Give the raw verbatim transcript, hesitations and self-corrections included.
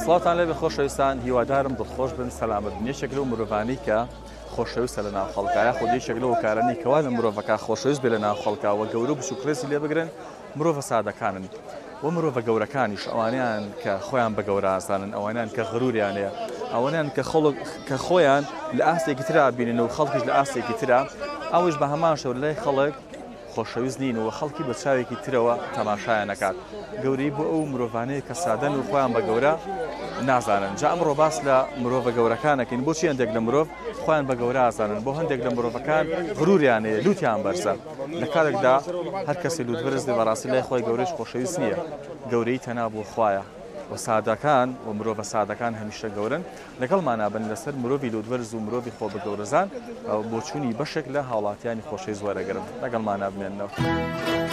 سڵاتان لێبێ خۆشەویستان، هیوادارم دڵخۆش بن، سەلامت بن. یەکێک لەو مرۆڤانەی کە خۆشەویستە لە ناو خەڵکایە، خۆ یەکێک لەو کارانەی کەوا لە مرۆڤەکە خۆشەویست بێ لە ناو خەڵکاوە گەورە و بچووکڕێزی لێ بگرن مرۆڤە سادەکانن. و مرۆڤە گەورەکانیش ئەوانیان کە خۆیان بە گەورە ئازانن، ئەوانیان کە غەروریان هەیە، ئەوانیان کە خۆیان لە ئاستێکی ترا بینن و خەڵکیش لە ئاستێکی ترا، ئەوش بە هەمان شەو لای خەڵک خۆشەویست نین و خەڵکی بە چاوێکی ترەوە تەماشایان نەکات. گەورەی بۆ ئەو مرۆڤانەیە کە سادەن و خۆیان بە گەورە نازانن. جا ئەمڕۆ باس لە مرۆڤە گەورەکانەکەین. بۆچی هەندێک لە مرۆڤ خۆیان بە گەورە ئازانن؟ بۆ هەندێک لە مرۆڤەکان غروریان هەیە، لوتیان بەرزە. لە کارێکدا هەر کەسی لوتبەرز دێ بەڕاستی لای خۆی گەورەش خۆشەویست نییە. گەورەی تەنها بۆ خوایە. و سادەکان و مرۆڤە سادەکان هەمیشە گەورن. لەگەڵمان بن لەسەر مرۆڤی لوتبەرز و مرۆڤی خۆ بە گەورەزان بۆ چوونی بەشێک لە هاوڵاتیانی خۆشەویست وەرەگرن. لەگەڵمان بمێننەوە.